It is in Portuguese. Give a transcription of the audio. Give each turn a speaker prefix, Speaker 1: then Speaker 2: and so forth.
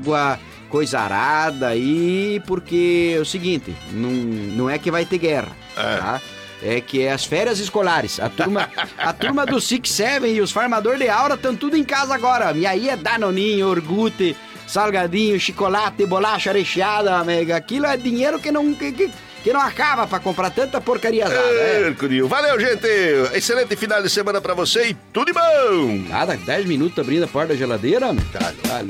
Speaker 1: água, coisa arada aí, porque é o seguinte, não é que vai ter guerra, tá? É que é as férias escolares. A turma do Six Seven e os farmadores de aura estão tudo em casa agora. E aí é Danoninho, Orgute, salgadinho, chocolate, bolacha recheada, amiga. Aquilo é dinheiro que não acaba pra comprar tanta porcaria.
Speaker 2: Valeu, gente. Excelente final de semana pra você e tudo de bom.
Speaker 1: Nada, 10 minutos abrindo a porta da geladeira.
Speaker 2: Tá louco.